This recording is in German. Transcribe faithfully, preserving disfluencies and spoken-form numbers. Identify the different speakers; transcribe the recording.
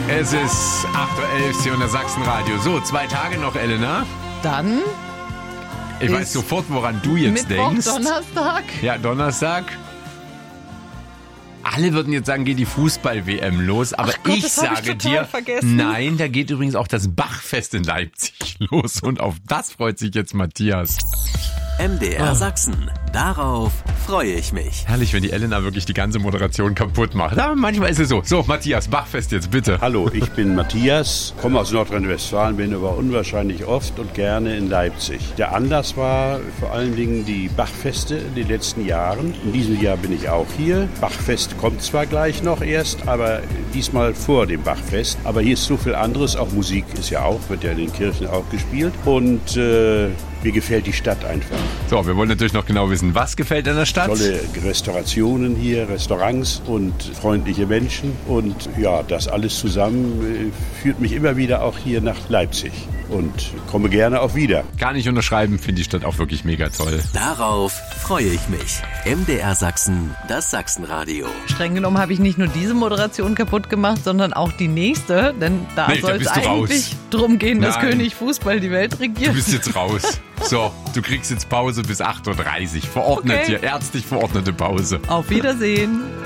Speaker 1: Es ist acht Uhr elf, hier unter Sachsenradio. So, zwei Tage noch, Elena.
Speaker 2: Dann
Speaker 1: Ich weiß sofort, woran du jetzt
Speaker 2: Mittwoch,
Speaker 1: denkst.
Speaker 2: Donnerstag.
Speaker 1: Ja, Donnerstag. Alle würden jetzt sagen, geht die Fußball-W M los, aber
Speaker 2: Ach Gott,
Speaker 1: ich
Speaker 2: das hab ich
Speaker 1: sage
Speaker 2: total
Speaker 1: dir,
Speaker 2: vergessen.
Speaker 1: nein, da geht übrigens auch das Bachfest in Leipzig los und auf das freut sich jetzt Matthias.
Speaker 3: M D R
Speaker 1: Ah.
Speaker 3: Sachsen. Darauf freue ich mich.
Speaker 1: Herrlich, wenn die Elena wirklich die ganze Moderation kaputt macht. Aber manchmal ist es so. So, Matthias, Bachfest jetzt bitte.
Speaker 4: Hallo, ich bin Matthias, komme aus Nordrhein-Westfalen, bin aber unwahrscheinlich oft und gerne in Leipzig. Der Anlass war vor allen Dingen die Bachfeste in den letzten Jahren. In diesem Jahr bin ich auch hier. Bachfest kommt zwar gleich noch erst, aber diesmal vor dem Bachfest. Aber hier ist so viel anderes, auch Musik ist ja auch, wird ja in den Kirchen auch gespielt. Und äh, mir gefällt die Stadt einfach.
Speaker 1: So, wir wollen natürlich noch genau wissen, was gefällt in der Stadt?
Speaker 4: Tolle Restaurationen hier, Restaurants und freundliche Menschen. Und ja, das alles zusammen äh, führt mich immer wieder auch hier nach Leipzig. Und komme gerne auch wieder.
Speaker 1: Gar nicht unterschreiben, finde die Stadt auch wirklich mega toll.
Speaker 3: Darauf freue ich mich. M D R Sachsen, das Sachsenradio.
Speaker 2: Streng genommen habe ich nicht nur diese Moderation kaputt gemacht, sondern auch die nächste. Denn da
Speaker 1: Nee, da
Speaker 2: soll es
Speaker 1: bist du raus.
Speaker 2: eigentlich drum gehen, dass
Speaker 1: Nein.
Speaker 2: König Fußball die Welt regiert.
Speaker 1: Du bist jetzt raus. So, du kriegst jetzt Pause bis acht Uhr dreißig. Verordnet
Speaker 2: Okay.
Speaker 1: hier, ärztlich verordnete Pause.
Speaker 2: Auf Wiedersehen.